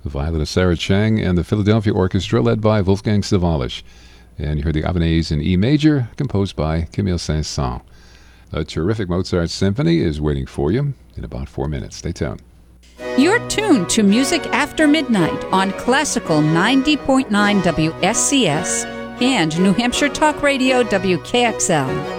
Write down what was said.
the violin of Sarah Chang, and the Philadelphia Orchestra led by Wolfgang Sawallisch. And you heard the Ave in E major, composed by Camille Saint-Saëns. A terrific Mozart symphony is waiting for you in about 4 minutes. Stay tuned. You're tuned to Music After Midnight on Classical 90.9 WSCS and New Hampshire Talk Radio WKXL.